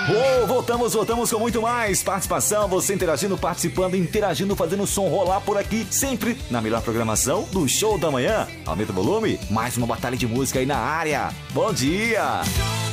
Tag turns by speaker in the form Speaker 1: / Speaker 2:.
Speaker 1: Voltamos com muito mais participação, você interagindo, participando, interagindo, fazendo o som rolar por aqui, sempre na melhor programação do Show da Manhã. Aumenta o volume, mais uma batalha de música aí na área. Bom dia!